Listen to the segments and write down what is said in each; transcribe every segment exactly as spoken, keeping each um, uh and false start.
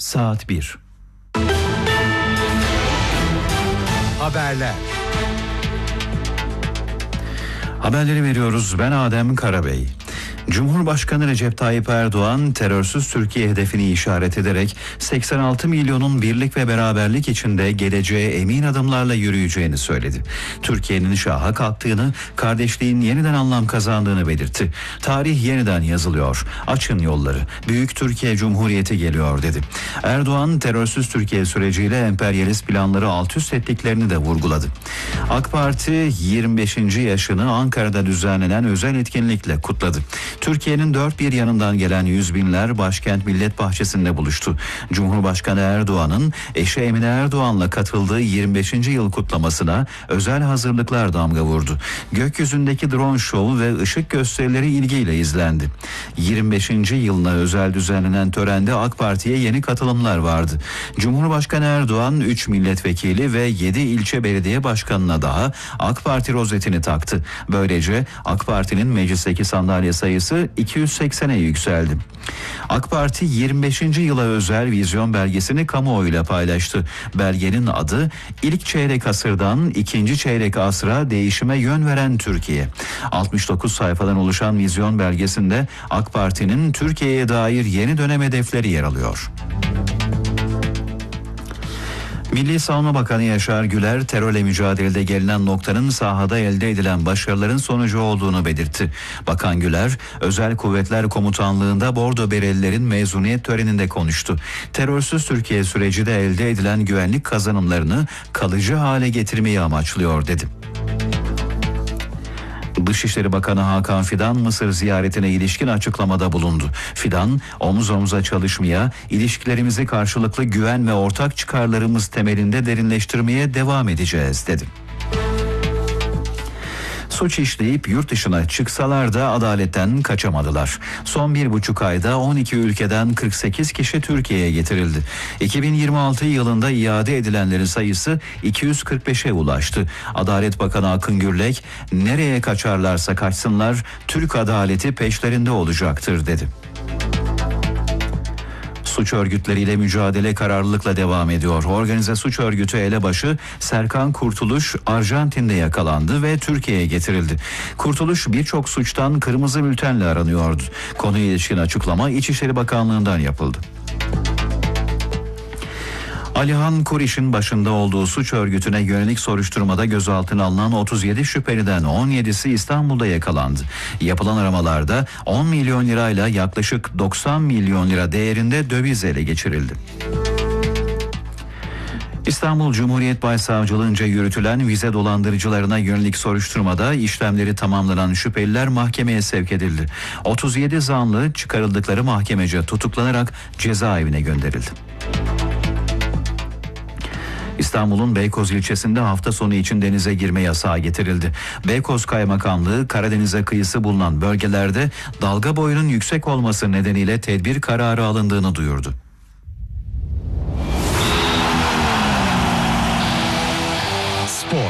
saat bir. Haberler. Haberleri veriyoruz. Ben Adem Karabey. Cumhurbaşkanı Recep Tayyip Erdoğan terörsüz Türkiye hedefini işaret ederek seksen altı milyonun birlik ve beraberlik içinde geleceğe emin adımlarla yürüyeceğini söyledi. Türkiye'nin şaha kalktığını, kardeşliğin yeniden anlam kazandığını belirtti. Tarih yeniden yazılıyor. Açın yolları. Büyük Türkiye Cumhuriyeti geliyor dedi. Erdoğan terörsüz Türkiye süreciyle emperyalist planları alt üst ettiklerini de vurguladı. AK Parti yirmi beşinci yaşını Ankara'da düzenlenen özel etkinlikle kutladı. Türkiye'nin dört bir yanından gelen yüz binler başkent Millet Bahçesi'nde buluştu. Cumhurbaşkanı Erdoğan'ın eşi Emine Erdoğan'la katıldığı yirmi beşinci yıl kutlamasına özel hazırlıklar damga vurdu. Gökyüzündeki drone şovu ve ışık gösterileri ilgiyle izlendi. yirmi beşinci yılına özel düzenlenen törende AK Parti'ye yeni katılımlar vardı. Cumhurbaşkanı Erdoğan üç milletvekili ve yedi ilçe belediye başkanına daha AK Parti rozetini taktı. Böylece AK Parti'nin meclisteki sandalye sayısı iki yüz seksene yükseldi. AK Parti yirmi beşinci yıla özel vizyon belgesini kamuoyuyla paylaştı. Belgenin adı "İlk çeyrek asırdan ikinci çeyrek asra değişime yön veren Türkiye." altmış dokuz sayfadan oluşan vizyon belgesinde AK Parti'nin Türkiye'ye dair yeni dönem hedefleri yer alıyor. Milli Savunma Bakanı Yaşar Güler, terörle mücadelede gelinen noktanın sahada elde edilen başarıların sonucu olduğunu belirtti. Bakan Güler, Özel Kuvvetler Komutanlığı'nda Bordo Berelilerin mezuniyet töreninde konuştu. Terörsüz Türkiye süreci de elde edilen güvenlik kazanımlarını kalıcı hale getirmeyi amaçlıyor dedi. Dışişleri Bakanı Hakan Fidan Mısır ziyaretine ilişkin açıklamada bulundu. Fidan, omuz omuza çalışmaya, ilişkilerimizi karşılıklı güven ve ortak çıkarlarımız temelinde derinleştirmeye devam edeceğiz dedi. Suç işleyip yurt dışına çıksalar da adaletten kaçamadılar. Son bir buçuk ayda on iki ülkeden kırk sekiz kişi Türkiye'ye getirildi. iki bin yirmi altı yılında iade edilenlerin sayısı iki yüz kırk beşe ulaştı. Adalet Bakanı Akın Gürlek, nereye kaçarlarsa kaçsınlar, Türk adaleti peşlerinde olacaktır dedi. Suç örgütleriyle mücadele kararlılıkla devam ediyor. Organize suç örgütü elebaşı Serkan Kurtuluş Arjantin'de yakalandı ve Türkiye'ye getirildi. Kurtuluş birçok suçtan kırmızı bültenle aranıyordu. Konuya ilişkin açıklama İçişleri Bakanlığı'ndan yapıldı. Alihan Kuriş'in başında olduğu suç örgütüne yönelik soruşturmada gözaltına alınan otuz yedi şüpheliden on yedisi İstanbul'da yakalandı. Yapılan aramalarda on milyon lirayla yaklaşık doksan milyon lira değerinde döviz ele geçirildi. İstanbul Cumhuriyet Başsavcılığınca yürütülen vize dolandırıcılarına yönelik soruşturmada işlemleri tamamlanan şüpheliler mahkemeye sevk edildi. otuz yedi zanlı çıkarıldıkları mahkemece tutuklanarak cezaevine gönderildi. İstanbul'un Beykoz ilçesinde hafta sonu için denize girme yasağı getirildi. Beykoz Kaymakamlığı Karadeniz'e kıyısı bulunan bölgelerde dalga boyunun yüksek olması nedeniyle tedbir kararı alındığını duyurdu. Spor.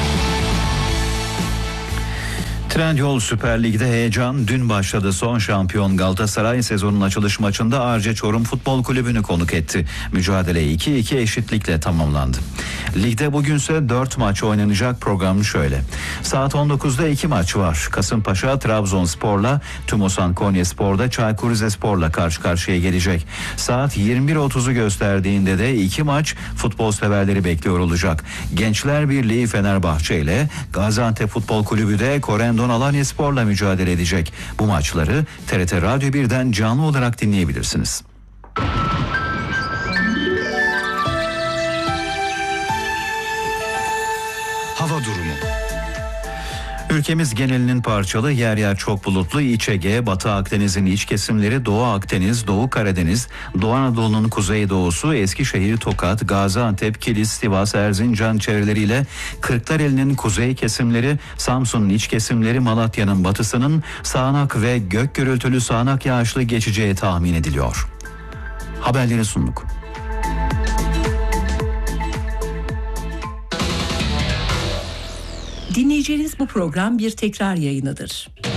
Trendyol Süper Lig'de heyecan dün başladı. Son şampiyon Galatasaray sezonun açılış maçında Arca Çorum Futbol Kulübü'nü konuk etti. Mücadele iki iki eşitlikle tamamlandı. Ligde bugünse dört maç oynanacak. Program şöyle. Saat on dokuzda iki maç var. Kasımpaşa Trabzonspor'la, Tümosan Konyaspor'da Çaykur Rizespor'la karşı karşıya gelecek. Saat yirmi bir otuzu gösterdiğinde de iki maç futbol severleri bekliyor olacak. Gençler Birliği Fenerbahçe ile Gaziantep Futbol Kulübü de Korendon Alanyaspor'la mücadele edecek. Bu maçları T R T Radyo birden canlı olarak dinleyebilirsiniz. Hava durumu. Ülkemiz genelinin parçalı, yer yer çok bulutlu. İç Ege, Batı Akdeniz'in iç kesimleri, Doğu Akdeniz, Doğu Karadeniz, Doğu Anadolu'nun kuzeydoğusu, Eskişehir, Tokat, Gaziantep, Kilis, Sivas, Erzincan çevreleriyle Kırklareli'nin kuzey kesimleri, Samsun'un iç kesimleri, Malatya'nın batısının sağanak ve gök gürültülü sağanak yağışlı geçeceği tahmin ediliyor. Haberleri sunduk. Dinleyeceğiniz bu program bir tekrar yayınıdır.